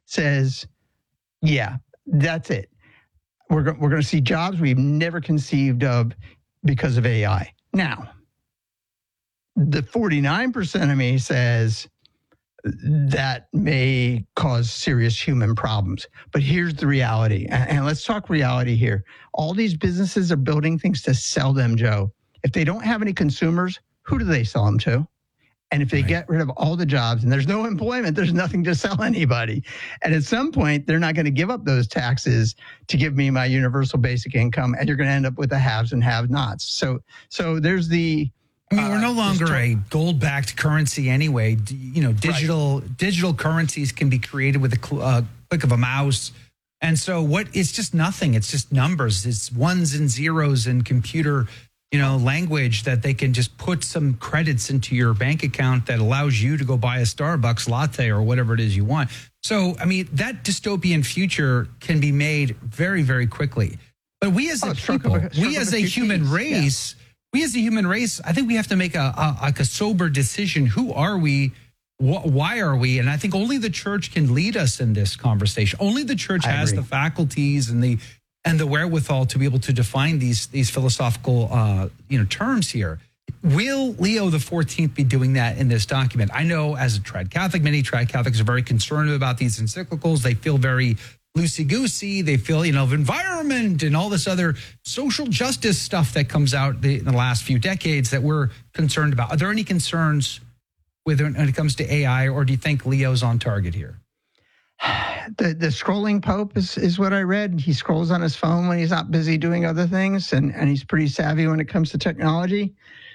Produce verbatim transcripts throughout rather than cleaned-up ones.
says, yeah, that's it. We're, go- we're going to see jobs we've never conceived of because of A I. Now, the forty-nine percent of me says that may cause serious human problems. But here's the reality. And, and let's talk reality here. All these businesses are building things to sell them, Joe. If they don't have any consumers, who do they sell them to? And if they right. get rid of all the jobs and there's no employment, there's nothing to sell anybody. And at some point, they're not going to give up those taxes to give me my universal basic income. And you're going to end up with the haves and have-nots. So, so there's the... I mean, we're no longer uh, a gold-backed currency anyway. D- you know, digital right. digital currencies can be created with a cl- uh, click of a mouse. And so what, it's just nothing. It's just numbers. It's ones and zeros in computer, you know, language that they can just put some credits into your bank account that allows you to go buy a Starbucks latte or whatever it is you want. So, I mean, that dystopian future can be made very, very quickly. But we as a oh, people, a, we as a human piece. race... Yeah. We as a human race, I think we have to make a, a like a sober decision. Who are we? Wh- why are we? And I think only the church can lead us in this conversation. Only the church I has agree. the faculties and the and the wherewithal to be able to define these these philosophical uh, you know terms here. Will Leo the fourteenth be doing that in this document? I know as a trad Catholic, many trad Catholics are very concerned about these encyclicals. They feel very loosey-goosey. They feel, you know, of environment and all this other social justice stuff that comes out the, in the last few decades that we're concerned about. Are there any concerns with when it comes to A I, or do you think Leo's on target here? The the scrolling Pope is, is what I read. He scrolls on his phone when he's not busy doing other things, and, and he's pretty savvy when it comes to technology.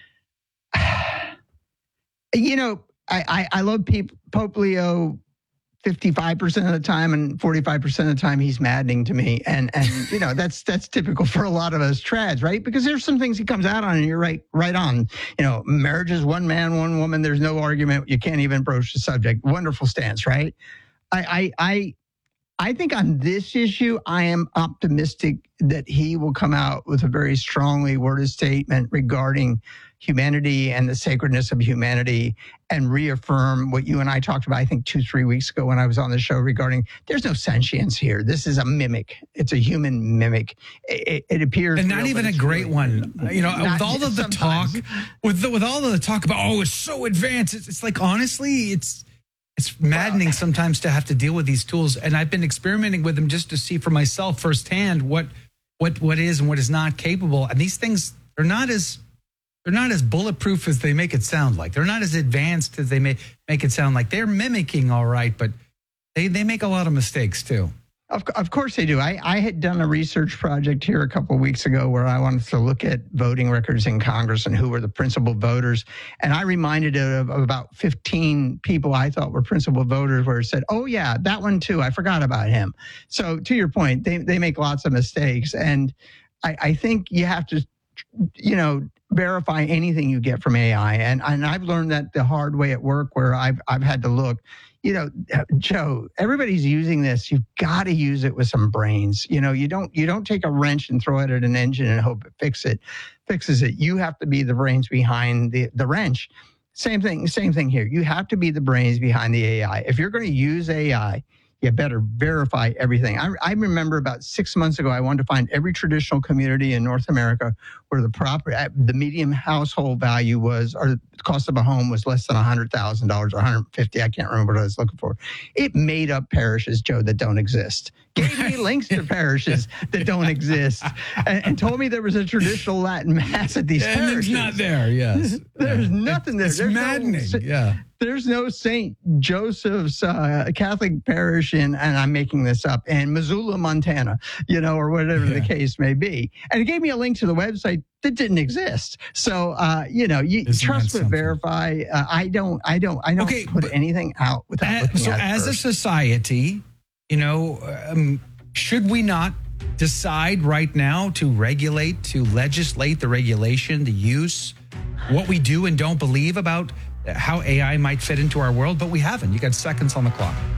You know, I, I, I love people, Pope Leo fifty-five percent of the time, and forty-five percent of the time he's maddening to me. And, and you know, that's that's typical for a lot of us trads, right? Because there's some things he comes out on and you're right, right on. You know, marriage is one man, one woman. There's no argument. You can't even broach the subject. Wonderful stance, right? I, I, I, I think on this issue, I am optimistic that he will come out with a very strongly worded statement regarding humanity and the sacredness of humanity, and reaffirm what you and I talked about, I think, two, three weeks ago when I was on the show regarding there's no sentience here. This is a mimic. It's a human mimic. It, it appears... And not real, even a great really, one. You know, with all of the sometimes. talk, with the, with all of the talk about, oh, it's so advanced. It's, it's like, honestly, it's it's maddening well, sometimes to have to deal with these tools. And I've been experimenting with them just to see for myself firsthand what what what is and what is not capable. And these things are not as... They're not as bulletproof as they make it sound like. They're not as advanced as they may make it sound like. They're mimicking all right, but they, they make a lot of mistakes too. Of, of course they do. I, I had done a research project here a couple of weeks ago where I wanted to look at voting records in Congress and who were the principal voters. And I reminded it of, of about fifteen people I thought were principal voters where it said, oh yeah, that one too. I forgot about him. So to your point, they, they make lots of mistakes. And I, I think you have to, you know, verify anything you get from A I. And, and I've learned that the hard way at work where I've, I've had to look, you know, Joe, everybody's using this. You've got to use it with some brains. You know, you don't, you don't take a wrench and throw it at an engine and hope it fix it, fixes it. You have to be the brains behind the, the wrench. Same thing, same thing here. You have to be the brains behind the A I. If you're going to use A I, you better verify everything. I, I remember about six months ago, I wanted to find every traditional community in North America where the property, the median household value was, or the cost of a home was less than one hundred thousand dollars or one hundred fifty. I can't remember what I was looking for. It made up parishes, Joe, that don't exist. Gave me links to parishes that don't exist, and, and told me there was a traditional Latin mass at these and parishes. It's not there. Yes, there's yeah. nothing there. It's there's maddening. No, yeah. There's no Saint Joseph's uh, Catholic parish in, and I'm making this up, in Missoula, Montana, you know, or whatever yeah. the case may be. And it gave me a link to the website that didn't exist. So, uh, you know, you Isn't trust but verify. Uh, I don't, I don't, I don't okay, put anything out without as, looking so at it as first. a society, you know, um, should we not decide right now to regulate, to legislate the regulation, the use, what we do and don't believe about how A I might fit into our world? But we haven't. You got seconds on the clock.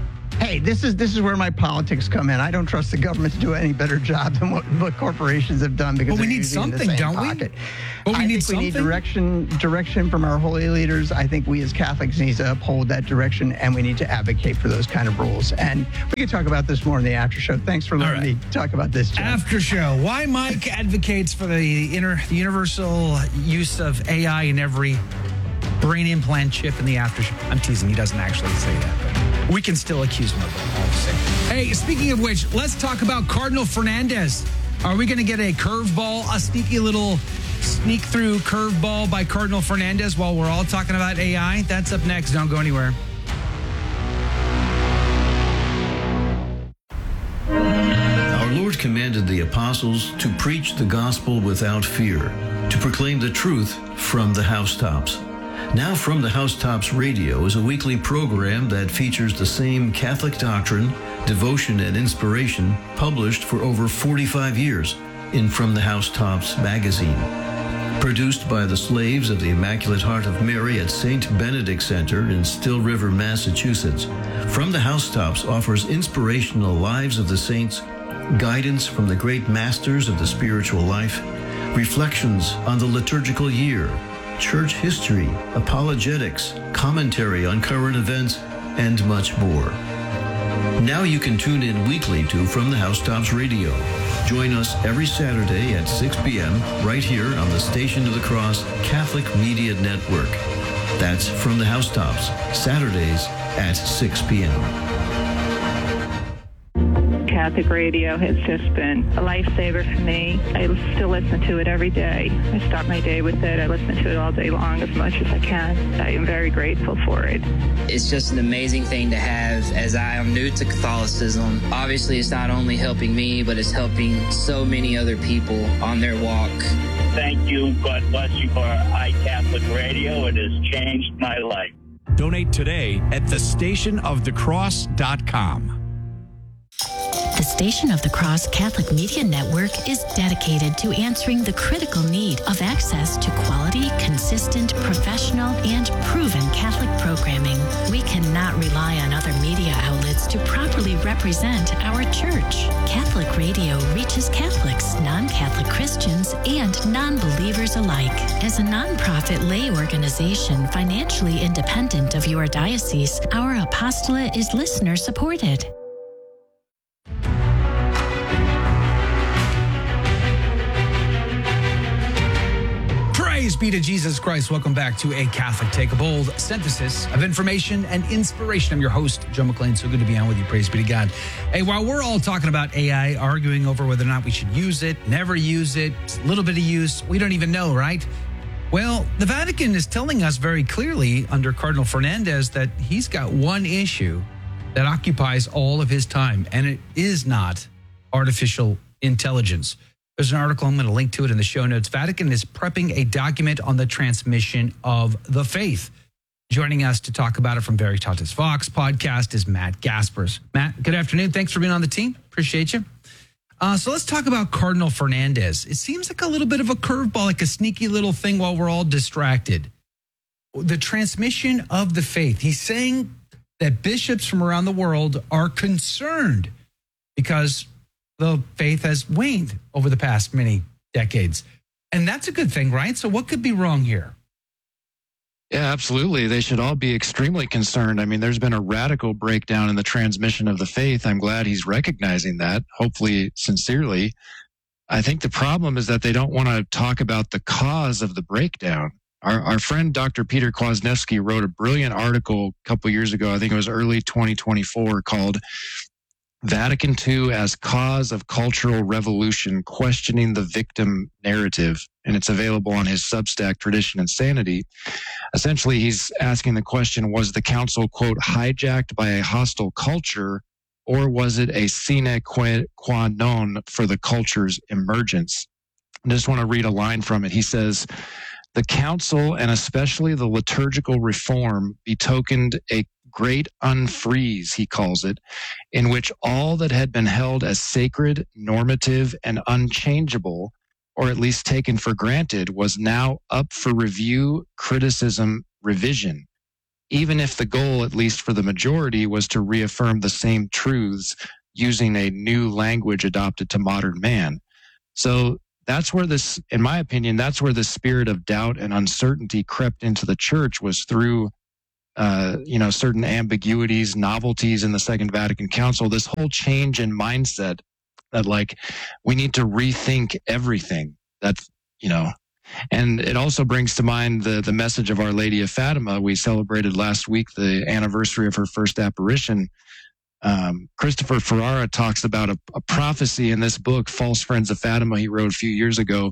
hey, this is this is where my politics come in. I don't trust the government to do any better job than what, what corporations have done because But we they're need usually in the something, same don't we? pocket. But we I need think we need something? direction direction from our holy leaders. I think we as Catholics need to uphold that direction, and we need to advocate for those kind of rules. And we can talk about this more in the after show. Thanks for letting right. me talk about this, Jeff. After show, why Mike advocates for the, inter, the universal use of A I in every brain implant chip in the after show. I'm teasing. He doesn't actually say that, but we can still accuse him of it. All the same. Hey, speaking of which, let's talk about Cardinal Fernandez. Are we going to get a curveball, a sneaky little sneak through curveball by Cardinal Fernandez while we're all talking about A I? That's up next. Don't go anywhere. Our Lord commanded the apostles to preach the gospel without fear, to proclaim the truth from the housetops. Now From the Housetops Radio is a weekly program that features the same Catholic doctrine, devotion, and inspiration published for over forty-five years in From the Housetops magazine. Produced by the slaves of the Immaculate Heart of Mary at Saint Benedict Center in Still River, Massachusetts, From the Housetops offers inspirational lives of the saints, guidance from the great masters of the spiritual life, reflections on the liturgical year, church history, apologetics, commentary on current events, and much more. Now you can tune in weekly to From the Housetops Radio. Join us every Saturday at six p.m. right here on the Station of the Cross Catholic Media Network. That's From the Housetops, Saturdays at six p.m. Catholic radio has just been a lifesaver for me. I still listen to it every day. I start my day with it. I listen to it all day long as much as I can. I am very grateful for it. It's just an amazing thing to have as I am new to Catholicism. Obviously, it's not only helping me, but it's helping so many other people on their walk. Thank you. God bless you for iCatholic Radio. It has changed my life. Donate today at the station of the cross dot com. The Station of the Cross Catholic Media Network is dedicated to answering the critical need of access to quality, consistent, professional, and proven Catholic programming. We cannot rely on other media outlets to properly represent our church. Catholic radio reaches Catholics, non-Catholic Christians, and non-believers alike. As a nonprofit lay organization financially independent of your diocese, our apostolate is listener-supported. Praise be to Jesus Christ. Welcome back to A Catholic Take a Bold synthesis of information and inspiration. I'm your host, Joe McLean. So good to be on with you. Praise be to God. Hey, while we're all talking about A I, arguing over whether or not we should use it, never use it, a little bit of use, we don't even know, right? Well, the Vatican is telling us very clearly under Cardinal Fernandez that he's got one issue that occupies all of his time, and it is not artificial intelligence. There's an article, I'm going to link to it in the show notes. Vatican is prepping a document on the transmission of the faith. Joining us to talk about it from Veritatis Vox podcast is Matt Gaspers. Matt, good afternoon. Thanks for being on the team. Appreciate you. Uh, so let's talk about Cardinal Fernandez. It seems like a little bit of a curveball, like a sneaky little thing while we're all distracted. The transmission of the faith. He's saying that bishops from around the world are concerned because the faith has waned over the past many decades. And that's a good thing, right? So what could be wrong here? Yeah, absolutely. They should all be extremely concerned. I mean, there's been a radical breakdown in the transmission of the faith. I'm glad he's recognizing that, hopefully sincerely. I think the problem is that they don't want to talk about the cause of the breakdown. Our, our friend Doctor Peter Kwasniewski wrote a brilliant article a couple years ago, I think it was early twenty twenty-four, called Vatican two as Cause of Cultural Revolution, Questioning the Victim Narrative. And it's available on his Substack, Tradition and Sanity. Essentially, he's asking the question, was the council, quote, hijacked by a hostile culture, or was it a sine qua non for the culture's emergence? I just want to read a line from it. He says, the council, and especially the liturgical reform, betokened a great unfreeze, he calls it, in which all that had been held as sacred, normative, and unchangeable, or at least taken for granted, was now up for review, criticism, revision. even if the goal, at least for the majority, was to reaffirm the same truths using a new language adopted to modern man. So that's where this, in my opinion, that's where the spirit of doubt and uncertainty crept into the church, was through, uh, you know, certain ambiguities, novelties in the Second Vatican Council, this whole change in mindset that, like, we need to rethink everything. That's, you know, and it also brings to mind the, the message of Our Lady of Fatima. We celebrated last week the anniversary of her first apparition. Um, Christopher Ferrara talks about a, a prophecy in this book, False Friends of Fatima, he wrote a few years ago,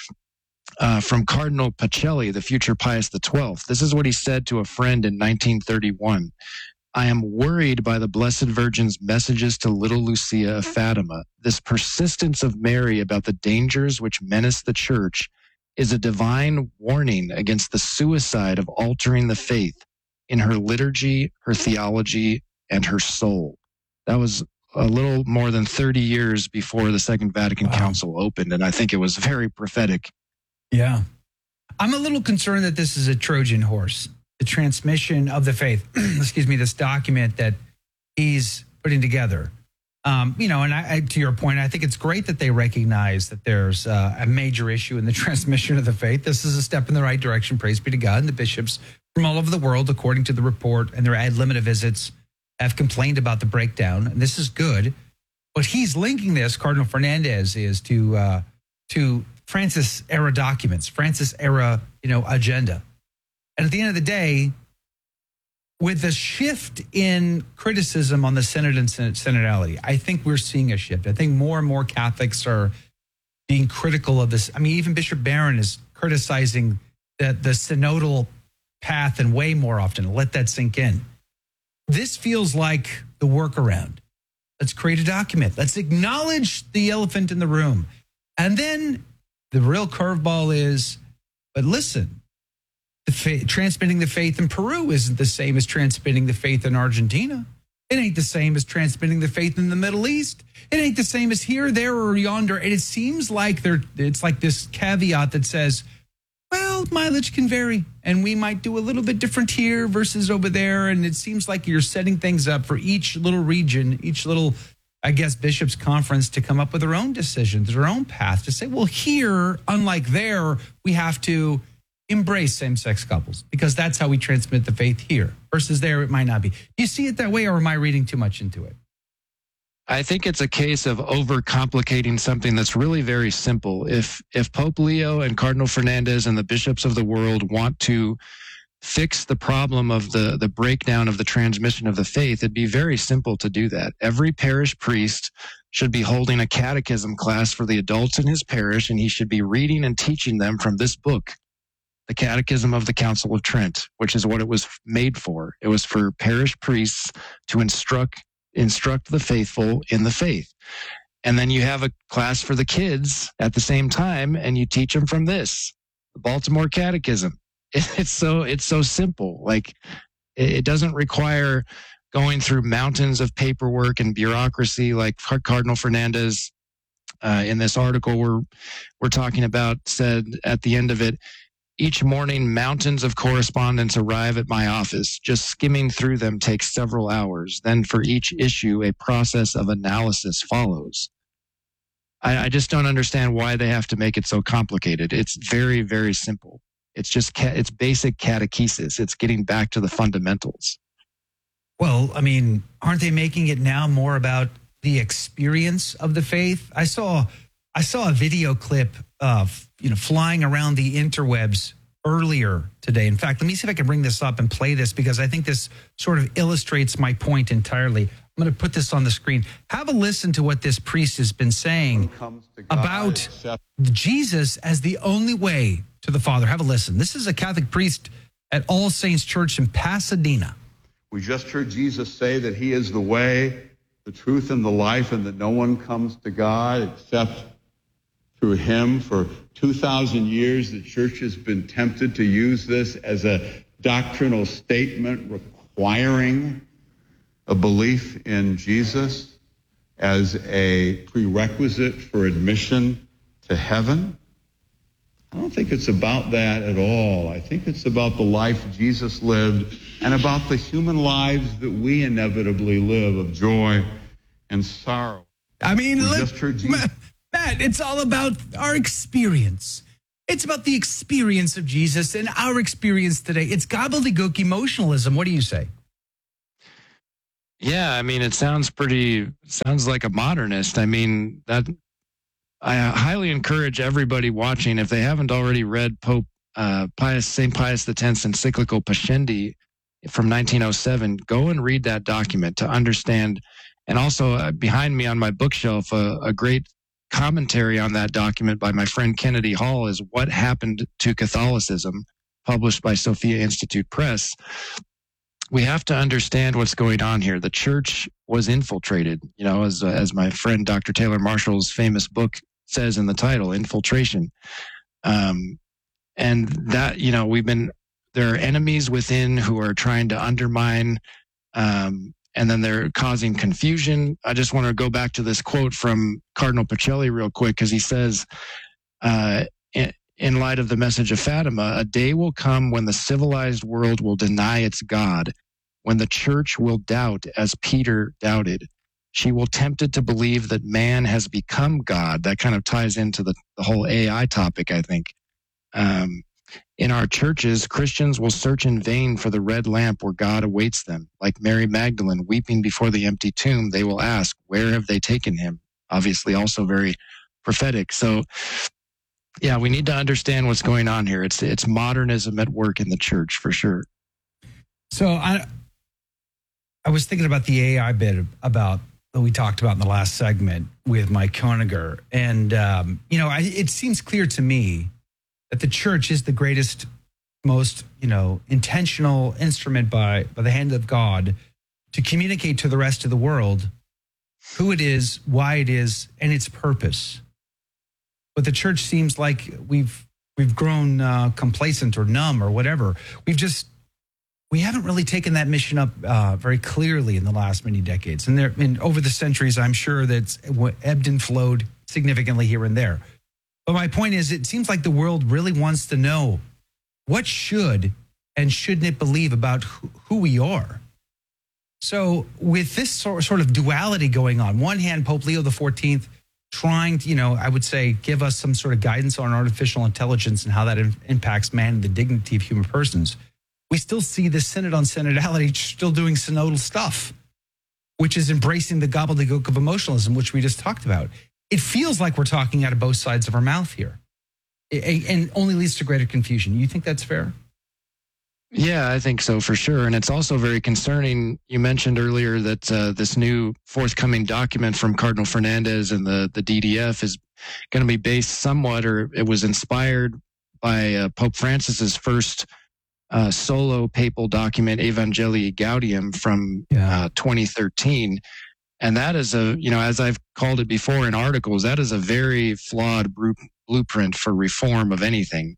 uh, from Cardinal Pacelli, the future Pius the twelfth. This is what he said to a friend in nineteen thirty-one. I am worried by the Blessed Virgin's messages to little Lucia of Fatima. This persistence of Mary about the dangers which menace the church is a divine warning against the suicide of altering the faith in her liturgy, her theology, and her soul. That was a little more than thirty years before the Second Vatican wow. Council opened, and I think it was very prophetic. Yeah. I'm a little concerned that this is a Trojan horse, the transmission of the faith, excuse me, this document that he's putting together. Um, you know, and I, I, to your point, I think it's great that they recognize that there's uh, a major issue in the transmission of the faith. This is a step in the right direction, praise be to God. And the bishops from all over the world, according to the report and their ad limina visits, have complained about the breakdown, and this is good. But he's linking this, Cardinal Fernandez is, to uh, to Francis era documents, Francis era, you know, agenda. And at the end of the day, with the shift in criticism on the synod and synodality, I think we're seeing a shift. I think more and more Catholics are being critical of this. I mean, even Bishop Barron is criticizing the, the synodal path and way more often. Let that sink in. This feels like the workaround. Let's create a document. Let's acknowledge the elephant in the room. And then the real curveball is, but listen, the fa- transmitting the faith in Peru isn't the same as transmitting the faith in Argentina. It ain't the same as transmitting the faith in the Middle East. It ain't the same as here, there, or yonder. And it seems like there, it's like this caveat that says, well, mileage can vary, and we might do a little bit different here versus over there. And it seems like you're setting things up for each little region, each little, I guess, bishops' conference to come up with their own decisions, their own path, to say, well, here, unlike there, we have to embrace same-sex couples because that's how we transmit the faith here, versus there it might not be. Do you see it that way, or am I reading too much into it? I think it's a case of overcomplicating something that's really very simple. If if Pope Leo and Cardinal Fernandez and the bishops of the world want to fix the problem of the, the breakdown of the transmission of the faith, it'd be very simple to do that. Every parish priest should be holding a catechism class for the adults in his parish, and he should be reading and teaching them from this book, the Catechism of the Council of Trent, which is what it was made for. It was for parish priests to instruct instruct the faithful in the faith. And then you have a class for the kids at the same time, and you teach them from this, the Baltimore Catechism. It's so it's so simple. Like, it doesn't require going through mountains of paperwork and bureaucracy like Cardinal Fernandez uh, in this article we're we're talking about said at the end of it. Each morning, mountains of correspondence arrive at my office. Just skimming through them takes several hours. Then for each issue, a process of analysis follows. I, I just don't understand why they have to make it so complicated. It's very, very simple. It's just, ca- it's basic catechesis. It's getting back to the fundamentals. Well, I mean, aren't they making it now more about the experience of the faith? I saw, I saw a video clip of, you know, flying around the interwebs earlier today. In fact, let me see if I can bring this up and play this, because I think this sort of illustrates my point entirely. I'm going to put this on the screen. Have a listen to what this priest has been saying about Jesus as the only way to the Father. Have a listen. This is a Catholic priest at All Saints Church in Pasadena. We just heard Jesus say that he is the way, the truth, and the life, and that no one comes to God except through him. For two thousand years, the church has been tempted to use this as a doctrinal statement requiring a belief in Jesus as a prerequisite for admission to heaven. I don't think it's about that at all. I think it's about the life Jesus lived and about the human lives that we inevitably live of joy and sorrow. I mean, We look, just heard Jesus. Matt, it's all about our experience. It's about the experience of Jesus and our experience today. It's gobbledygook emotionalism. What do you say? Yeah, I mean, it sounds pretty, sounds like a modernist. I mean, that I highly encourage everybody watching, if they haven't already read Pope uh, Pius, Saint Pius X's encyclical Pascendi from nineteen oh seven, go and read that document to understand. And also uh, behind me on my bookshelf, uh, a great commentary on that document by my friend Kennedy Hall is What Happened to Catholicism, published by Sophia Institute Press. We have to understand what's going on here. The church was infiltrated, you know, as, as my friend Doctor Taylor Marshall's famous book says in the title, Infiltration. Um, and that, you know, we've been, there are enemies within who are trying to undermine, um, and then they're causing confusion. I just want to go back to this quote from Cardinal Pacelli real quick, because he says, uh, in, in light of the message of Fatima, a day will come when the civilized world will deny its God, when the church will doubt as Peter doubted. She will tempted to believe that man has become God. That kind of ties into the, the whole A I topic, I think. Um, in our churches, Christians will search in vain for the red lamp where God awaits them. Like Mary Magdalene weeping before the empty tomb, they will ask, where have they taken him? Obviously also very prophetic. So, yeah, we need to understand what's going on here. It's it's modernism at work in the church for sure. So I, I was thinking about the A I bit about that we talked about in the last segment with Mike Koeniger. And, um, you know, I, it seems clear to me that the church is the greatest, most, you know, intentional instrument by, by the hand of God to communicate to the rest of the world who it is, why it is, and its purpose. But the church seems like we've we've grown uh, complacent or numb or whatever. We've just we haven't really taken that mission up uh, very clearly in the last many decades. And there, and over the centuries, I'm sure that's ebbed and flowed significantly here and there. But my point is, it seems like the world really wants to know what should and shouldn't it believe about who, who we are. So with this sort of duality going on, one hand, Pope Leo the fourteenth trying to, you know, I would say, give us some sort of guidance on artificial intelligence and how that in, impacts man and the dignity of human persons. We still see the Synod on Synodality still doing synodal stuff, which is embracing the gobbledygook of emotionalism, which we just talked about. It feels like we're talking out of both sides of our mouth here, and only leads to greater confusion. You think that's fair? Yeah, I think so for sure. And it's also very concerning. You mentioned earlier that uh, this new forthcoming document from Cardinal Fernandez and the, the D D F is going to be based somewhat, or it was inspired by uh, Pope Francis's first uh, solo papal document, Evangelii Gaudium, from yeah. uh, twenty thirteen. And that is a, you know, as I've called it before in articles, that is a very flawed blueprint for reform of anything.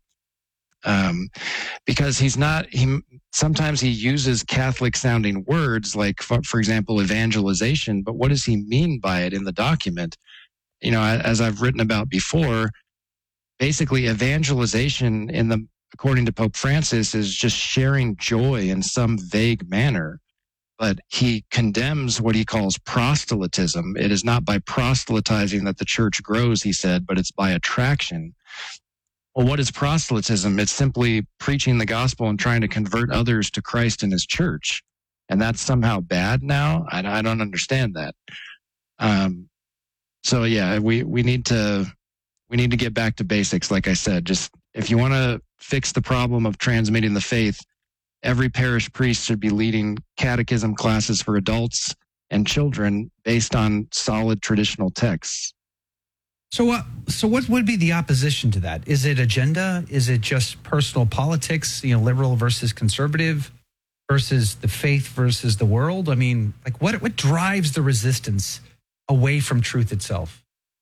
Um, because he's not, he, sometimes he uses Catholic sounding words like, for, for example, evangelization, but what does he mean by it in the document? You know, as I've written about before, basically evangelization in the, according to Pope Francis, is just sharing joy in some vague manner. But he condemns what he calls proselytism. It is not by proselytizing that the church grows, he said, but it's by attraction. Well, what is proselytism? It's simply preaching the gospel and trying to convert others to Christ and his church. And that's somehow bad now? I, I don't understand that. Um, so yeah, we, we need to, we need to get back to basics. Like I said, just if you want to fix the problem of transmitting the faith, every parish priest should be leading catechism classes for adults and children based on solid traditional texts. So what, so what would be the opposition to that? Is it agenda? Is it just personal politics, you know, liberal versus conservative versus the faith versus the world? I mean, like what, what drives the resistance away from truth itself?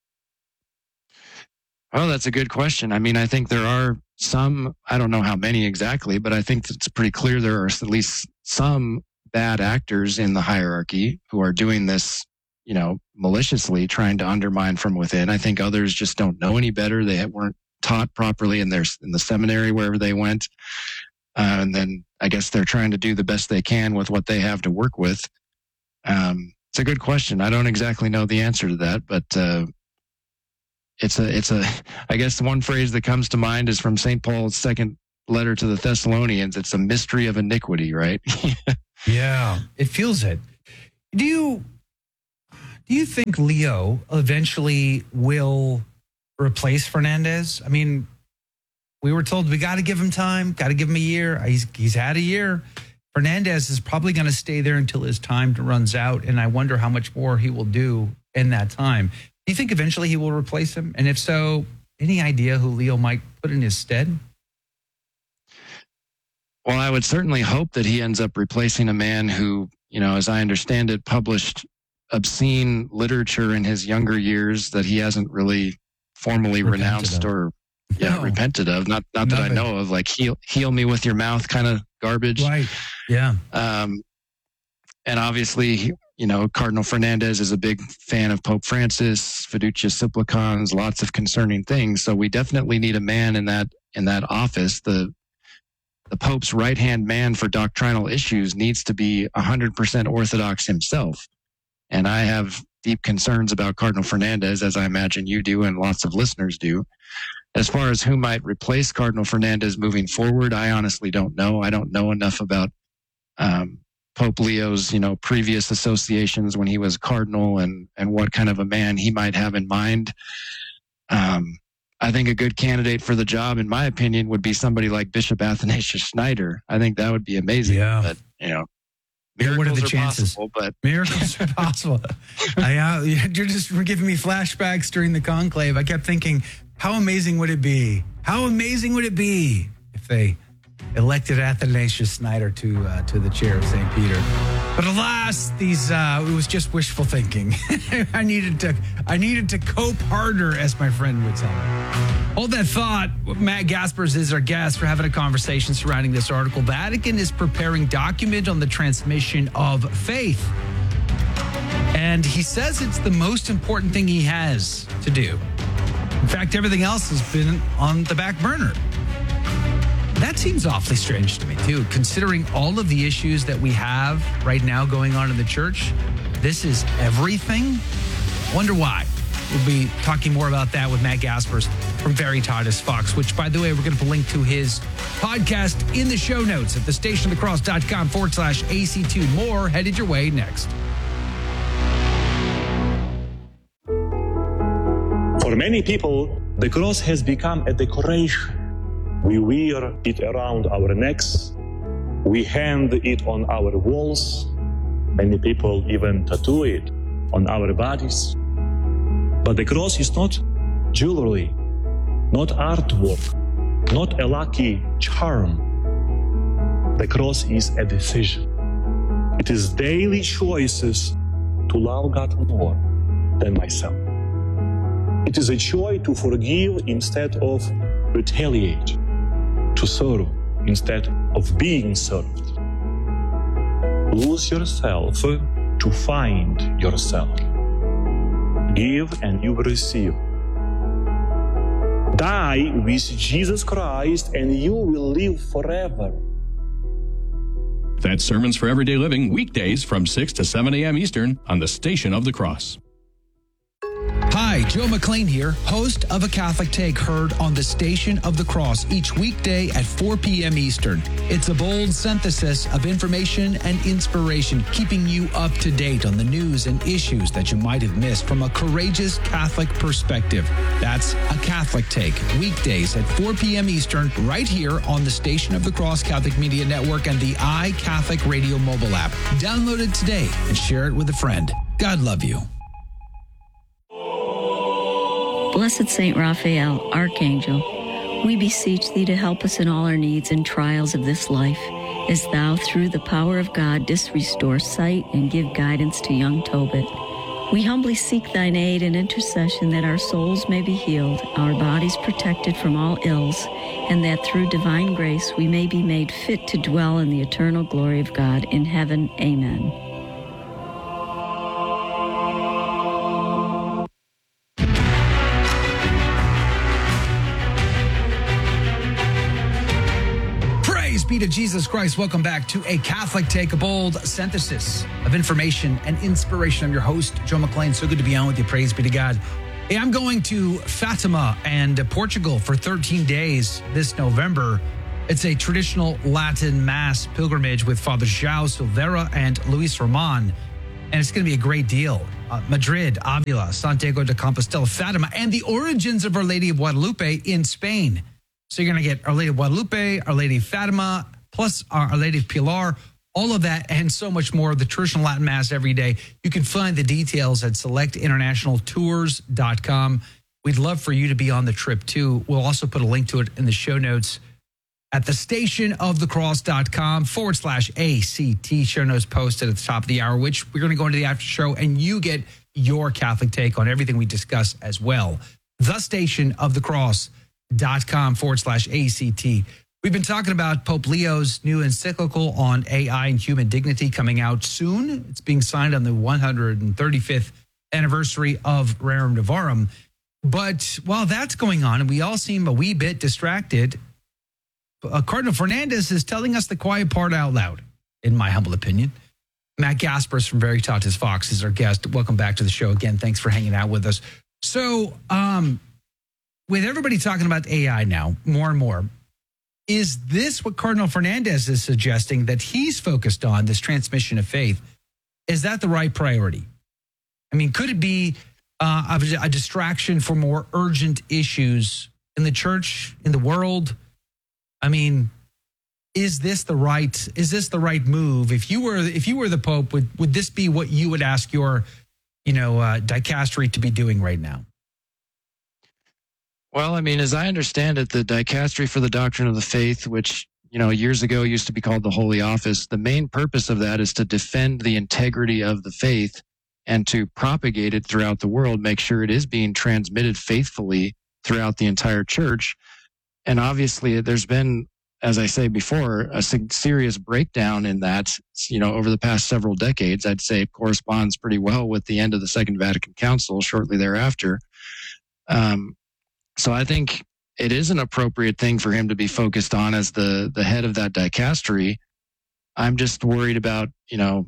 Oh, that's a good question. I mean, I think there are some, I don't know how many exactly, but I think it's pretty clear there are at least some bad actors in the hierarchy who are doing this, you know, maliciously trying to undermine from within. I think others just don't know any better. They weren't taught properly in their in the seminary wherever they went. Uh, and then I guess they're trying to do the best they can with what they have to work with. Um, it's a good question. I don't exactly know the answer to that, but uh, it's a, it's a, I guess the one phrase that comes to mind is from Saint Paul's second letter to the Thessalonians. It's a mystery of iniquity, right? Yeah, it feels it. Do you, do you think Leo eventually will replace Fernandez? I mean, we were told we got to give him time, got to give him a year. He's he's had a year. Fernandez is probably going to stay there until his time runs out, and I wonder how much more he will do in that time. Do you think eventually he will replace him? And if so, any idea who Leo might put in his stead? Well, I would certainly hope that he ends up replacing a man who, you know, as I understand it, published obscene literature in his younger years that he hasn't really formally Repented renounced of. or yeah, No. repented of. Not not that I Nothing. know of, like heal heal me with your mouth kind of garbage. Right. Yeah. Um, and obviously, you know, Cardinal Fernandez is a big fan of Pope Francis, Fiducia Supplicans, lots of concerning things. So we definitely need a man in that in that office. The the Pope's right-hand man for doctrinal issues needs to be one hundred percent Orthodox himself. And I have deep concerns about Cardinal Fernandez, as I imagine you do and lots of listeners do. As far as who might replace Cardinal Fernandez moving forward, I honestly don't know. I don't know enough about um, Pope Leo's, you know, previous associations when he was cardinal and, and what kind of a man he might have in mind. Um, I think a good candidate for the job, in my opinion, would be somebody like Bishop Athanasius Schneider. I think that would be amazing. Yeah. But, you know, Yeah, what are miracles the chances? possible, but Miracles are possible. I, uh, you're just giving me flashbacks during the conclave. I kept thinking, how amazing would it be? How amazing would it be if they elected Athanasius Schneider to uh, to the chair of Saint Peter? But alas, these uh, it was just wishful thinking. I needed to I needed to cope harder, as my friend would tell me. Hold that thought. Matt Gaspers is our guest. We're having a conversation surrounding this article. Vatican is preparing document on the transmission of faith. And he says it's the most important thing he has to do. In fact, everything else has been on the back burner. That seems awfully strange to me, too, considering all of the issues that we have right now going on in the church. This is everything. Wonder why. We'll be talking more about that with Matt Gaspers from Veritatis Fox, which, by the way, we're going to put a link to his podcast in the show notes at thestationofthecross.com forward slash AC2. More headed your way next. For many people, the cross has become a decoration. We wear it around our necks. We hang it on our walls. Many people even tattoo it on our bodies. But the cross is not jewelry, not artwork, not a lucky charm. The cross is a decision. It is daily choices to love God more than myself. It is a choice to forgive instead of retaliate, to serve instead of being served. Lose yourself to find yourself. Give and you will receive. Die with Jesus Christ and you will live forever. That's Sermons for Everyday Living, weekdays from six to seven a.m. Eastern on the Station of the Cross. Hi, Joe McLean here, host of A Catholic Take, heard on the Station of the Cross each weekday at four p.m. Eastern. It's a bold synthesis of information and inspiration, keeping you up to date on the news and issues that you might have missed from a courageous Catholic perspective. That's A Catholic Take, weekdays at four p.m. Eastern, right here on the Station of the Cross Catholic Media Network and the iCatholic Radio mobile app. Download it today and share it with a friend. God love you. Blessed Saint Raphael, Archangel, we beseech thee to help us in all our needs and trials of this life, as thou, through the power of God, didst restore sight and give guidance to young Tobit. We humbly seek thine aid and intercession that our souls may be healed, our bodies protected from all ills, and that through divine grace we may be made fit to dwell in the eternal glory of God in heaven. Amen. be to Jesus Christ. Welcome back to A Catholic Take, a bold synthesis of information and inspiration. I'm your host, Joe McClain. So good to be on with you. Praise be to God. Hey, I'm going to Fatima and Portugal for thirteen days this November. It's a traditional Latin Mass pilgrimage with Father João Silveira and Luis Roman. And it's going to be a great deal. Uh, Madrid, Avila, Santiago de Compostela, Fatima, and the origins of Our Lady of Guadalupe in Spain. So you're going to get Our Lady of Guadalupe, Our Lady of Fatima, plus Our Lady of Pilar, all of that and so much more. The traditional Latin Mass every day. You can find the details at select international tours dot com. We'd love for you to be on the trip too. We'll also put a link to it in the show notes at the station of the cross dot com forward slash A C T. Show notes posted at the top of the hour, which we're going to go into the after show and you get your Catholic take on everything we discuss as well. The station of the cross dot com forward slash A C T. We've been talking about Pope Leo's new encyclical on A I and human dignity coming out soon. It's being signed on the one hundred thirty-fifth anniversary of Rerum Novarum. But while that's going on, and we all seem a wee bit distracted, uh, Cardinal Fernandez is telling us the quiet part out loud, in my humble opinion. Matt Gaspers from Veritatis Vox is our guest. Welcome back to the show again. Thanks for hanging out with us. So, um, with everybody talking about A I now, more and more, is this what Cardinal Fernandez is suggesting that he's focused on, this transmission of faith? Is that the right priority? I mean, could it be uh, a, a distraction for more urgent issues in the church, in the world? I mean, is this the right, is this the right move? If you were, if you were the Pope, would, would this be what you would ask your, you know, uh, dicastery to be doing right now? Well, I mean, as I understand it, the Dicastery for the Doctrine of the Faith, which, you know, years ago used to be called the Holy Office, the main purpose of that is to defend the integrity of the faith and to propagate it throughout the world, make sure it is being transmitted faithfully throughout the entire church. And obviously, there's been, as I say before, a serious breakdown in that, you know, over the past several decades. I'd say corresponds pretty well with the end of the Second Vatican Council shortly thereafter. Um, So I think it is an appropriate thing for him to be focused on as the, the head of that dicastery. I'm just worried about, you know,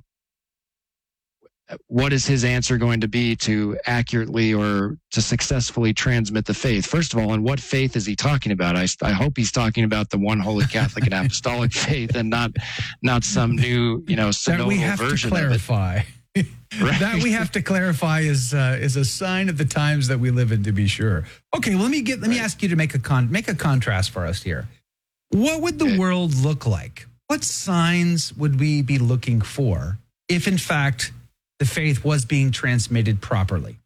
what is his answer going to be to accurately or to successfully transmit the faith? First of all, and what faith is he talking about? I, I hope he's talking about the one holy Catholic and apostolic faith and not not some new, you know, synodal that we have version to clarify. of it. Right. That we have to clarify is uh, is a sign of the times that we live in, to be sure. Okay, well, let me get let me ask you to make a con make a contrast for us here. What would the okay. world look like? What signs would we be looking for if, in fact, the faith was being transmitted properly?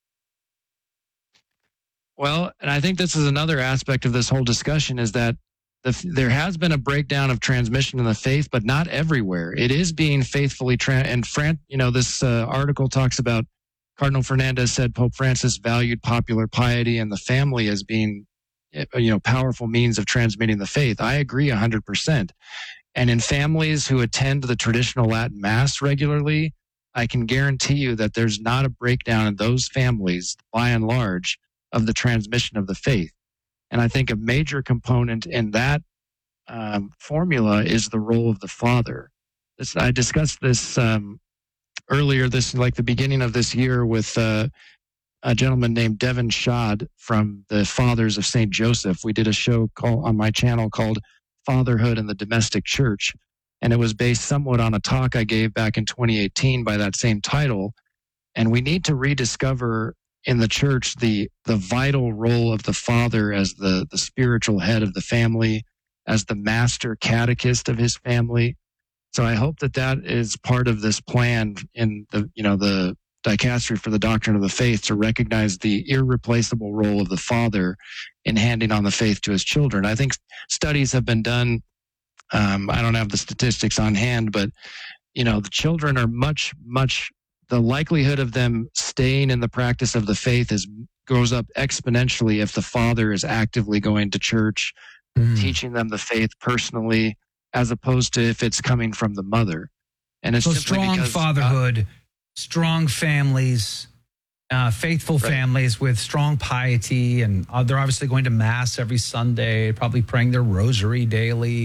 Well, and I think this is another aspect of this whole discussion is that The, there has been a breakdown of transmission in the faith, but not everywhere. It is being faithfully, tra- and Fran- you know, this uh, article talks about Cardinal Fernandez said Pope Francis valued popular piety and the family as being, you know, powerful means of transmitting the faith. I agree one hundred percent. And in families who attend the traditional Latin Mass regularly, I can guarantee you that there's not a breakdown in those families, by and large, of the transmission of the faith. And I think a major component in that um, formula is the role of the father. This, I discussed this um, earlier, this like the beginning of this year, with uh, a gentleman named Devin Schad from the Fathers of Saint Joseph. We did a show call, on my channel called Fatherhood in the Domestic Church, and it was based somewhat on a talk I gave back in twenty eighteen by that same title. And we need to rediscover in the church the the vital role of the father as the the spiritual head of the family, as the master catechist of his family. So I hope that that is part of this plan in the you know the dicastery for the doctrine of the faith, to recognize the irreplaceable role of the father in handing on the faith to his children. I think studies have been done. Um, I don't have the statistics on hand, but you know the children are much much. The likelihood of them staying in the practice of the faith is goes up exponentially if the father is actively going to church, mm. teaching them the faith personally, as opposed to if it's coming from the mother. And it's so simply strong because, fatherhood, uh, strong families, uh, faithful right. families with strong piety, and uh, they're obviously going to mass every Sunday, probably praying their rosary daily.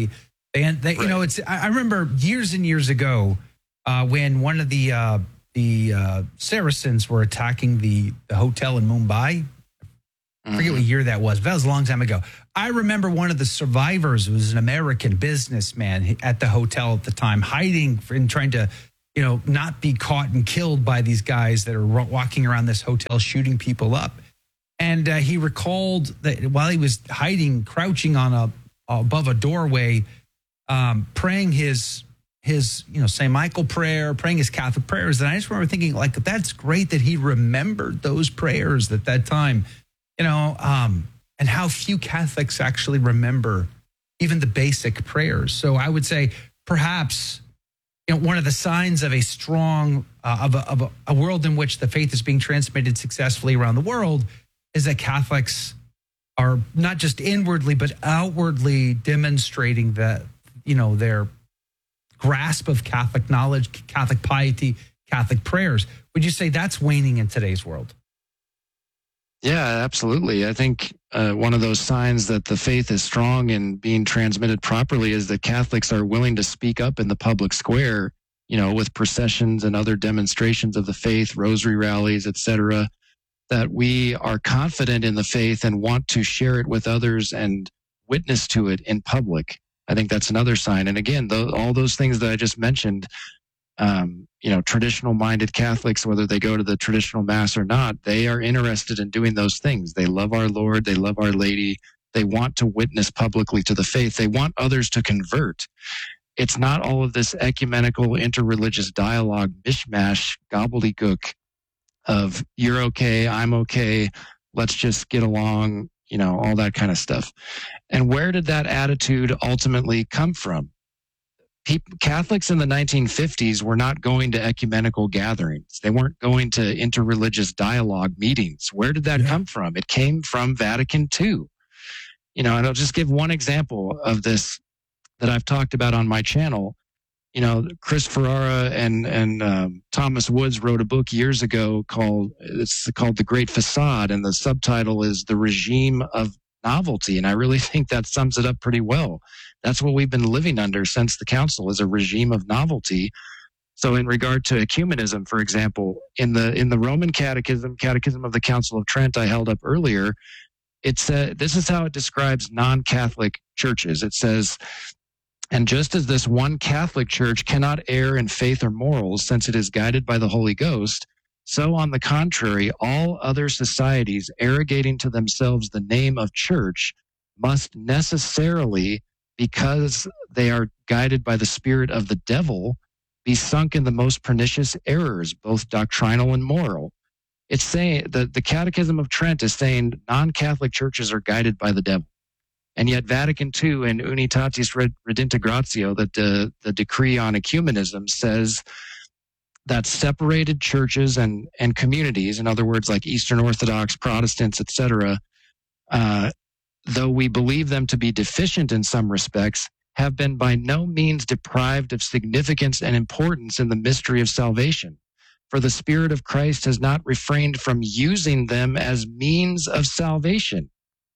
And they, right. you know, it's. I remember years and years ago uh, when one of the uh, the uh, Saracens were attacking the, the hotel in Mumbai. I forget what year that was. That was a long time ago. I remember one of the survivors was an American businessman at the hotel at the time, hiding and trying to, you know, not be caught and killed by these guys that are walking around this hotel shooting people up. And uh, he recalled that while he was hiding, crouching on a above a doorway, um, praying his his you know Saint Michael prayer, praying his Catholic prayers. And I just remember thinking, like, that's great that he remembered those prayers at that time. You know, um, and how few Catholics actually remember even the basic prayers. So I would say perhaps, you know, one of the signs of a strong, uh, of, a, of a, a world in which the faith is being transmitted successfully around the world is that Catholics are not just inwardly, but outwardly demonstrating that, you know, their grasp of Catholic knowledge, Catholic piety, Catholic prayers. Would you say that's waning in today's world? Yeah, absolutely. I think uh, one of those signs that the faith is strong and being transmitted properly is that Catholics are willing to speak up in the public square, you know, with processions and other demonstrations of the faith, rosary rallies, et cetera, that we are confident in the faith and want to share it with others and witness to it in public. I think that's another sign. And again, the, all those things that I just mentioned, Um, you know, traditional minded Catholics, whether they go to the traditional mass or not, they are interested in doing those things. They love our Lord. They love Our Lady. They want to witness publicly to the faith. They want others to convert. It's not all of this ecumenical interreligious dialogue, mishmash, gobbledygook of you're okay, I'm okay, let's just get along, you know, all that kind of stuff. And where did that attitude ultimately come from? Catholics in the nineteen fifties were not going to ecumenical gatherings. They weren't going to interreligious dialogue meetings. Where did that yeah. come from? It came from Vatican Two. You know, and I'll just give one example of this that I've talked about on my channel. You know, Chris Ferrara and and um, Thomas Woods wrote a book years ago called it's called The Great Facade, and the subtitle is The Regime of Novelty. And I really think that sums it up pretty well. That's what we've been living under since the council, is a regime of novelty. So in regard to ecumenism, for example, in the in the Roman Catechism, Catechism of the Council of Trent I held up earlier, it said, this is how it describes non-Catholic churches. It says, and just as this one Catholic church cannot err in faith or morals, since it is guided by the Holy Ghost, so on the contrary, all other societies arrogating to themselves the name of church must necessarily, because they are guided by the spirit of the devil, be sunk in the most pernicious errors, both doctrinal and moral. It's saying that the Catechism of Trent is saying non-Catholic churches are guided by the devil. And yet Vatican Two in Unitatis Redintegratio, that the, the decree on ecumenism, says that separated churches and, and communities, in other words, like Eastern Orthodox, Protestants, et cetera, uh, though we believe them to be deficient in some respects, have been by no means deprived of significance and importance in the mystery of salvation. For the Spirit of Christ has not refrained from using them as means of salvation.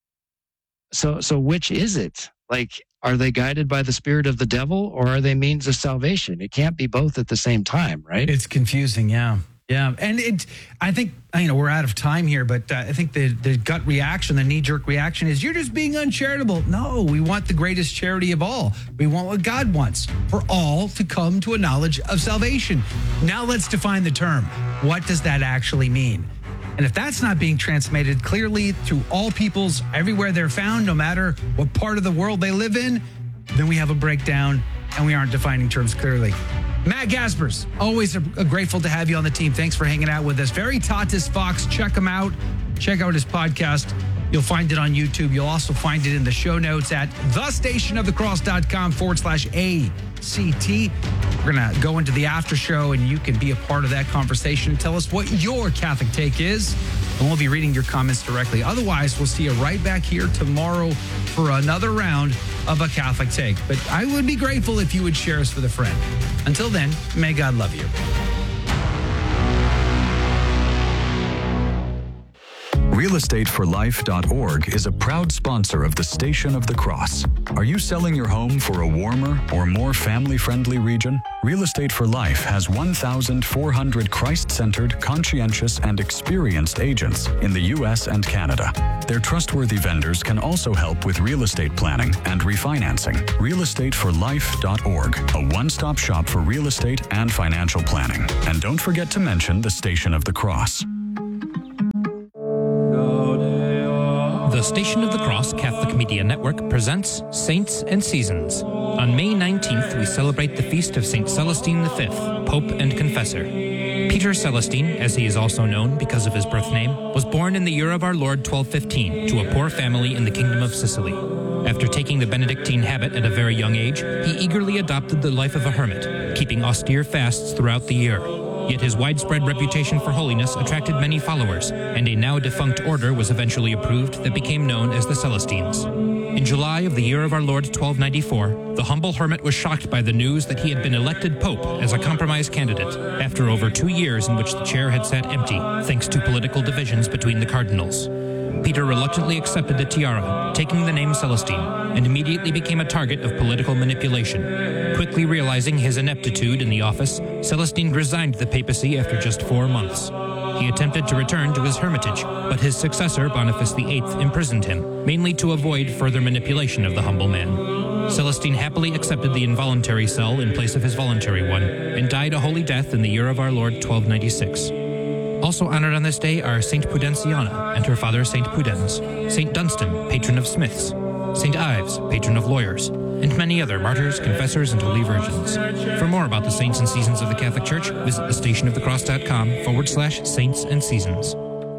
So, so which is it? Like, are they guided by the spirit of the devil, or are they means of salvation? It can't be both at the same time, right? It's confusing, yeah. Yeah, and it. I think, you know, we're out of time here, but uh, I think the, the gut reaction, the knee-jerk reaction is, you're just being uncharitable. No, we want the greatest charity of all. We want what God wants, for all to come to a knowledge of salvation. Now let's define the term. What does that actually mean? And if that's not being transmitted clearly through all peoples, everywhere they're found, no matter what part of the world they live in, then we have a breakdown and we aren't defining terms clearly. Matt Gaspers, always a, a grateful to have you on the team. Thanks for hanging out with us. Veritatis Vox, check him out. Check out his podcast. You'll find it on YouTube. You'll also find it in the show notes at thestationofthecross.com forward slash ACT. We're going to go into the after show, and you can be a part of that conversation. Tell us what your Catholic take is, and we'll be reading your comments directly. Otherwise, we'll see you right back here tomorrow for another round of A Catholic Take. But I would be grateful if you would share us with a friend. Until then, may God love you. real estate for life dot org is a proud sponsor of the Station of the Cross. Are you selling your home for a warmer or more family-friendly region? Real Estate for Life has one thousand four hundred Christ-centered, conscientious, and experienced agents in the U S and Canada. Their trustworthy vendors can also help with real estate planning and refinancing. real estate for life dot org, a one-stop shop for real estate and financial planning. And don't forget to mention the Station of the Cross. The Station of the Cross Catholic Media Network presents Saints and Seasons. On May nineteenth, we celebrate the feast of Saint Celestine the Fifth, Pope and Confessor. Peter Celestine, as he is also known because of his birth name, was born in the year of our Lord twelve fifteen to a poor family in the Kingdom of Sicily. After taking the Benedictine habit at a very young age, he eagerly adopted the life of a hermit, keeping austere fasts throughout the year. Yet his widespread reputation for holiness attracted many followers, and a now-defunct order was eventually approved that became known as the Celestines. In July of the year of our Lord twelve ninety-four, the humble hermit was shocked by the news that he had been elected pope as a compromise candidate, after over two years in which the chair had sat empty, thanks to political divisions between the cardinals. Peter reluctantly accepted the tiara, taking the name Celestine, and immediately became a target of political manipulation. Quickly realizing his ineptitude in the office, Celestine resigned the papacy after just four months. He attempted to return to his hermitage, but his successor, Boniface the Eighth, imprisoned him, mainly to avoid further manipulation of the humble man. Celestine happily accepted the involuntary cell in place of his voluntary one, and died a holy death in the year of our Lord twelve ninety-six. Also honored on this day are Saint Pudensiana and her father Saint Pudens, Saint Dunstan, patron of smiths, Saint Ives, patron of lawyers, and many other martyrs, confessors, and holy virgins. For more about the saints and seasons of the Catholic Church, visit thestationofthecross.com forward slash saints and seasons.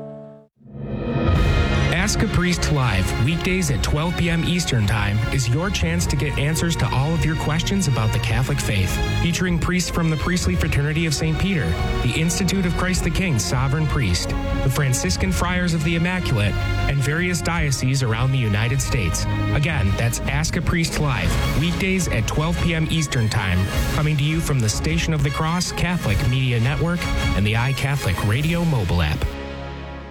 Ask a Priest Live, weekdays at twelve p.m. Eastern Time, is your chance to get answers to all of your questions about the Catholic faith. Featuring priests from the Priestly Fraternity of Saint Peter, the Institute of Christ the King Sovereign Priest, the Franciscan Friars of the Immaculate, and various dioceses around the United States. Again, that's Ask a Priest Live, weekdays at twelve p.m. Eastern Time, coming to you from the Station of the Cross Catholic Media Network and the iCatholic Radio mobile app.